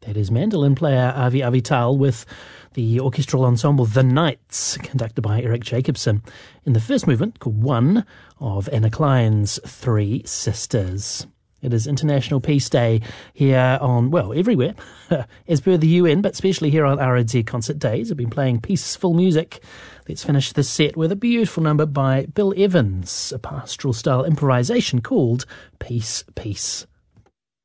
That is mandolin player Avi Avital with the orchestral ensemble The Knights, conducted by Eric Jacobson, in the first movement, called One, of Anna Klein's Three Sisters. It is International Peace Day here on, well, everywhere, as per the UN, but especially here on RNZ Concert Days. We've been playing peaceful music. Let's finish this set with a beautiful number by Bill Evans, a pastoral-style improvisation called Peace, Peace.